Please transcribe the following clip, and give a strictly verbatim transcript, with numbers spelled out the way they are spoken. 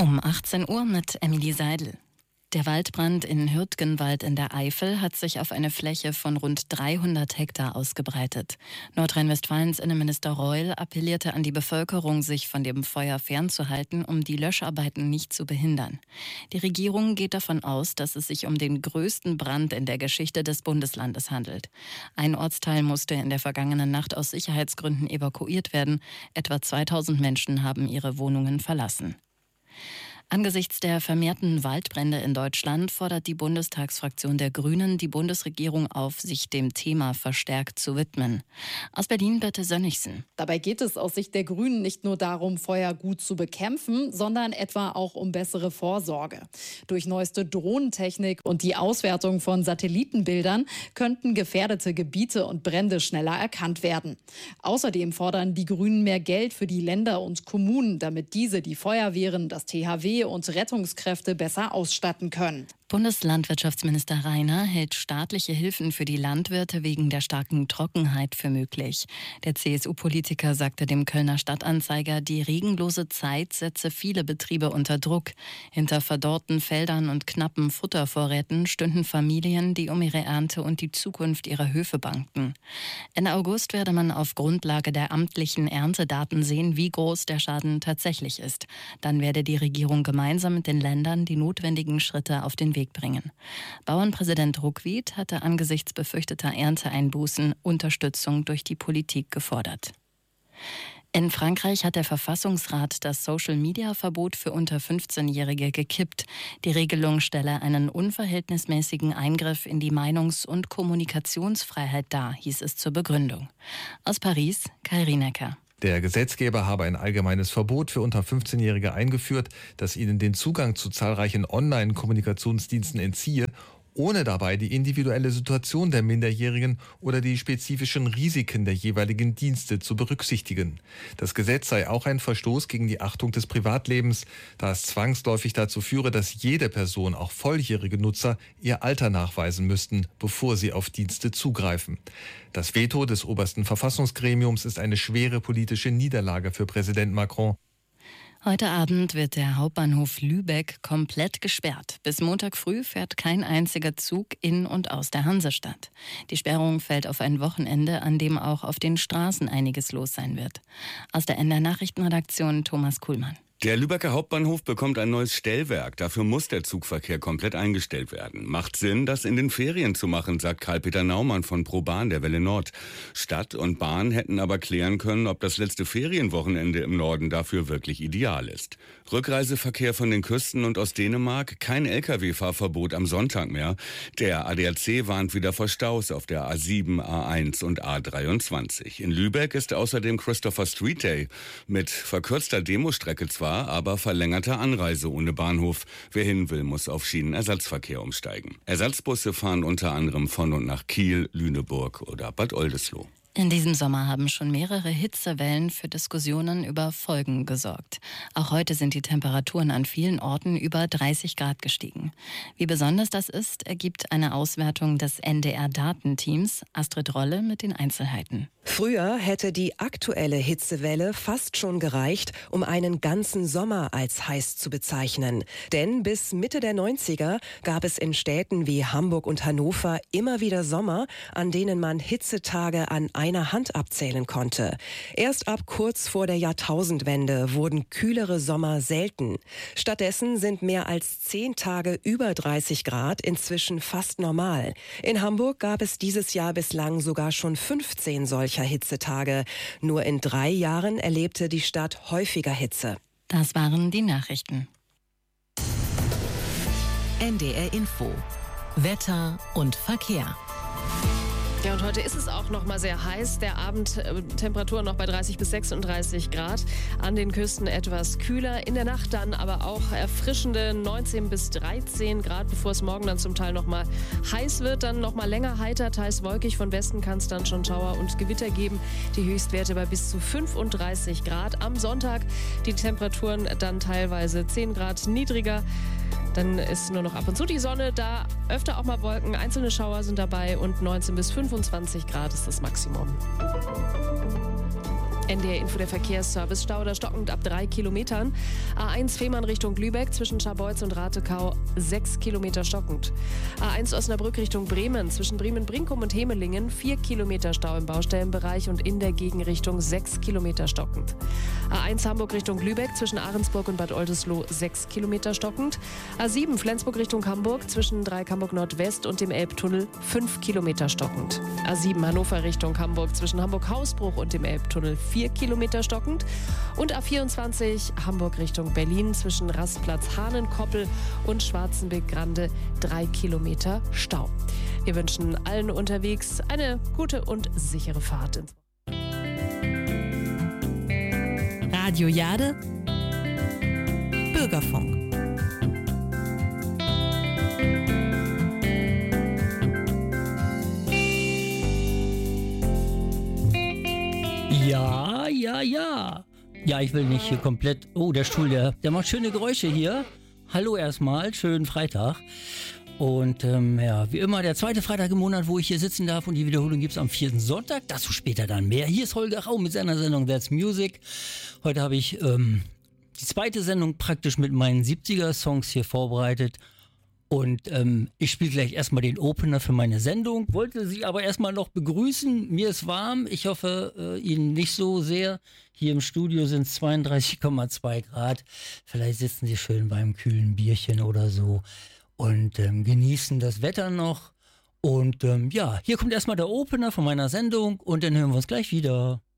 Um achtzehn Uhr mit Emily Seidel. Der Waldbrand in Hürtgenwald in der Eifel hat sich auf eine Fläche von rund dreihundert Hektar ausgebreitet. Nordrhein-Westfalens Innenminister Reul appellierte an die Bevölkerung, sich von dem Feuer fernzuhalten, um die Löscharbeiten nicht zu behindern. Die Regierung geht davon aus, dass es sich um den größten Brand in der Geschichte des Bundeslandes handelt. Ein Ortsteil musste in der vergangenen Nacht aus Sicherheitsgründen evakuiert werden. Etwa zweitausend Menschen haben ihre Wohnungen verlassen. Angesichts der vermehrten Waldbrände in Deutschland fordert die Bundestagsfraktion der Grünen die Bundesregierung auf, sich dem Thema verstärkt zu widmen. Aus Berlin Birte Sönnigsen. Dabei geht es aus Sicht der Grünen nicht nur darum, Feuer gut zu bekämpfen, sondern etwa auch um bessere Vorsorge. Durch neueste Drohnentechnik und die Auswertung von Satellitenbildern könnten gefährdete Gebiete und Brände schneller erkannt werden. Außerdem fordern die Grünen mehr Geld für die Länder und Kommunen, damit diese die Feuerwehren, das T H W und Rettungskräfte besser ausstatten können. Bundeslandwirtschaftsminister Rainer hält staatliche Hilfen für die Landwirte wegen der starken Trockenheit für möglich. Der C S U-Politiker sagte dem Kölner Stadtanzeiger, die regenlose Zeit setze viele Betriebe unter Druck. Hinter verdorrten Feldern und knappen Futtervorräten stünden Familien, die um ihre Ernte und die Zukunft ihrer Höfe bangten. Ende August werde man auf Grundlage der amtlichen Erntedaten sehen, wie groß der Schaden tatsächlich ist. Dann werde die Regierung gemeinsam mit den Ländern die notwendigen Schritte auf den Weg bringen. Bauernpräsident Ruckwied hatte angesichts befürchteter Ernteeinbußen Unterstützung durch die Politik gefordert. In Frankreich hat der Verfassungsrat das Social-Media-Verbot für unter fünfzehnjährige gekippt. Die Regelung stelle einen unverhältnismäßigen Eingriff in die Meinungs- und Kommunikationsfreiheit dar, hieß es zur Begründung. Aus Paris, Kai Rienecker. Der Gesetzgeber habe ein allgemeines Verbot für unter fünfzehnjährige eingeführt, das ihnen den Zugang zu zahlreichen Online-Kommunikationsdiensten entziehe, ohne dabei die individuelle Situation der Minderjährigen oder die spezifischen Risiken der jeweiligen Dienste zu berücksichtigen. Das Gesetz sei auch ein Verstoß gegen die Achtung des Privatlebens, da es zwangsläufig dazu führe, dass jede Person, auch volljährige Nutzer, ihr Alter nachweisen müssten, bevor sie auf Dienste zugreifen. Das Veto des obersten Verfassungsgremiums ist eine schwere politische Niederlage für Präsident Macron. Heute Abend wird der Hauptbahnhof Lübeck komplett gesperrt. Bis Montag früh fährt kein einziger Zug in und aus der Hansestadt. Die Sperrung fällt auf ein Wochenende, an dem auch auf den Straßen einiges los sein wird. Aus der N D R-Nachrichtenredaktion Thomas Kuhlmann. Der Lübecker Hauptbahnhof bekommt ein neues Stellwerk. Dafür muss der Zugverkehr komplett eingestellt werden. Macht Sinn, das in den Ferien zu machen, sagt Karl-Peter Naumann von ProBahn der Welle Nord. Stadt und Bahn hätten aber klären können, ob das letzte Ferienwochenende im Norden dafür wirklich ideal ist. Rückreiseverkehr von den Küsten und aus Dänemark, kein L K W-Fahrverbot am Sonntag mehr. Der A D A C warnt wieder vor Staus auf der A sieben, A eins und A dreiundzwanzig. In Lübeck ist außerdem Christopher Street Day mit verkürzter Demostrecke zwar, aber verlängerter Anreise ohne Bahnhof. Wer hin will, muss auf Schienenersatzverkehr umsteigen. Ersatzbusse fahren unter anderem von und nach Kiel, Lüneburg oder Bad Oldesloe. In diesem Sommer haben schon mehrere Hitzewellen für Diskussionen über Folgen gesorgt. Auch heute sind die Temperaturen an vielen Orten über dreißig Grad gestiegen. Wie besonders das ist, ergibt eine Auswertung des N D R-Datenteams. Astrid Rolle mit den Einzelheiten. Früher hätte die aktuelle Hitzewelle fast schon gereicht, um einen ganzen Sommer als heiß zu bezeichnen. Denn bis Mitte der neunziger gab es in Städten wie Hamburg und Hannover immer wieder Sommer, an denen man Hitzetage an einer Hand abzählen konnte. Erst ab kurz vor der Jahrtausendwende wurden kühlere Sommer selten. Stattdessen sind mehr als zehn Tage über dreißig Grad inzwischen fast normal. In Hamburg gab es dieses Jahr bislang sogar schon fünfzehn solcher Hitzetage. Nur in drei Jahren erlebte die Stadt häufiger Hitze. Das waren die Nachrichten. N D R Info. Wetter und Verkehr. Ja, und heute ist es auch noch mal sehr heiß. Der Abend äh, Temperaturen noch bei dreißig bis sechsunddreißig Grad. An den Küsten etwas kühler. In der Nacht dann aber auch erfrischende neunzehn bis dreizehn Grad, bevor es morgen dann zum Teil noch mal heiß wird. Dann noch mal länger heiter, teils wolkig. Von Westen kann es dann schon Schauer und Gewitter geben. Die Höchstwerte bei bis zu fünfunddreißig Grad. Am Sonntag die Temperaturen dann teilweise zehn Grad niedriger. Dann ist nur noch ab und zu die Sonne da, öfter auch mal Wolken, einzelne Schauer sind dabei und neunzehn bis fünfundzwanzig Grad ist das Maximum. N D R Info der Verkehrsservice. Stau oder stockend ab drei Kilometern. A eins Fehmarn Richtung Lübeck zwischen Scharbeutz und Ratekau sechs Kilometer stockend. A eins Osnabrück Richtung Bremen zwischen Bremen-Brinkum und Hemelingen vier Kilometer Stau im Baustellenbereich und in der Gegenrichtung sechs Kilometer stockend. A eins Hamburg Richtung Lübeck zwischen Ahrensburg und Bad Oldesloe sechs Kilometer stockend. A sieben Flensburg Richtung Hamburg zwischen Dreieck-Hamburg Nordwest und dem Elbtunnel fünf Kilometer stockend. A sieben Hannover Richtung Hamburg zwischen Hamburg-Hausbruch und dem Elbtunnel vier Kilometer stockend. Und A vierundzwanzig Hamburg Richtung Berlin zwischen Rastplatz Hahnenkoppel und Schwarzenbeck-Grande drei Kilometer Stau. Wir wünschen allen unterwegs eine gute und sichere Fahrt ins Radio Jade Bürgerfunk. Ja, ja, ja. Ja, ich will nicht hier komplett... Oh, der Stuhl, der, der macht schöne Geräusche hier. Hallo erstmal, schönen Freitag. Und ähm, ja, wie immer der zweite Freitag im Monat, wo ich hier sitzen darf, und die Wiederholung gibt es am vierten Sonntag. Dazu später dann mehr. Hier ist Holger Rau mit seiner Sendung That's Music. Heute habe ich ähm, die zweite Sendung praktisch mit meinen siebziger-Songs hier vorbereitet. Und ähm, ich spiele gleich erstmal den Opener für meine Sendung. Wollte Sie aber erstmal noch begrüßen. Mir ist warm. Ich hoffe, äh, Ihnen nicht so sehr. Hier im Studio sind es zweiunddreißig Komma zwei Grad. Vielleicht sitzen Sie schön beim kühlen Bierchen oder so und ähm, genießen das Wetter noch. Und ähm, ja, hier kommt erstmal der Opener von meiner Sendung und dann hören wir uns gleich wieder.